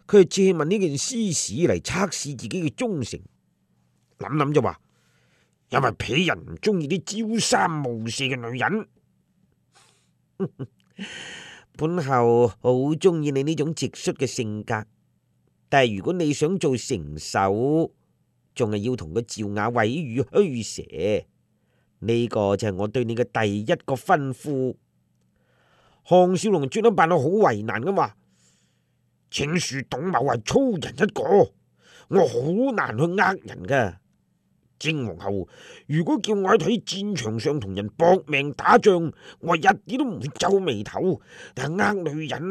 佢係借問呢件私事嚟測試自己嘅忠誠。諗諗就話，因為鄙人唔中意啲朝三暮四嘅女人。本后好中意你呢種直率嘅性格，但係如果你想做成首，仲係要同個趙雅委語虛蛇，呢個就係我對你嘅第一個吩咐。項少龍專登扮到好為難咁話：青樹董某係粗人一個，我好難去呃人噶。靖皇后，如果叫我喺戰場上同人搏命打仗，我一啲都唔會皺眉頭。但係呃女人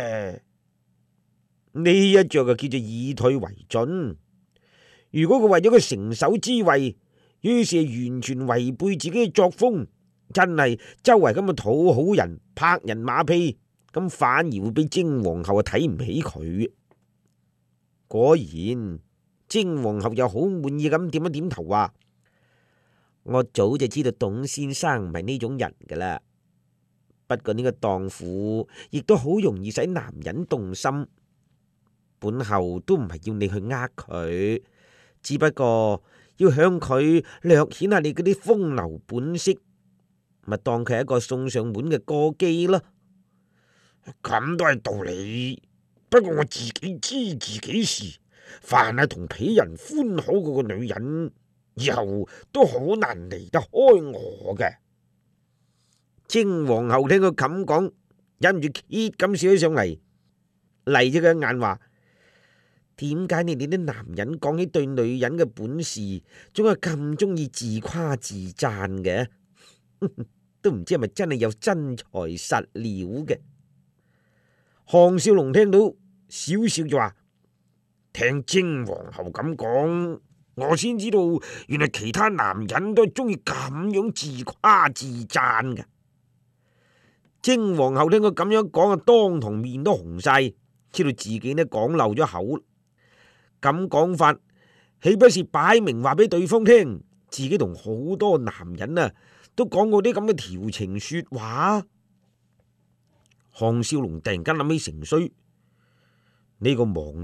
呢一着就叫做以退為進。如果佢為咗個成首之位，於是完全違背自己嘅作風，真係周圍咁去討好人、拍人馬屁，咁反而會俾靖皇后睇唔起佢。果然。靖皇后又好滿意咁點一點頭話：我早就知道董先生唔係呢種人噶啦。不過呢個蕩婦亦都好容易使男人動心。本后都唔係要你去呃佢，只不過要向佢略顯下你嗰啲風流本色，咪當佢係一個送上門嘅歌姬咯。咁都係道理，不過我自己知自己事。凡係同鄙人歡好嗰個女人，以後都好難離得開我嘅。靖皇后聽佢咁講，忍唔住揭咁笑起上嚟，嚟咗佢眼話：點解你哋啲男人講起對女人嘅本事，總係咁中意自誇自讚嘅？都唔知係咪真係有真材實料嘅？項少龍聽到笑笑就話：聽靖皇后咁講，我先知道原來其他男人都係中意咁樣自誇自讚嘅。靖皇后聽佢咁樣講啊，當堂面都紅晒，知道自己呢講漏咗口。咁講法，豈不是擺明話俾對方聽，自己同好多男人啊都講過啲咁嘅調情說話？項少龍突然間諗起成衰呢個忙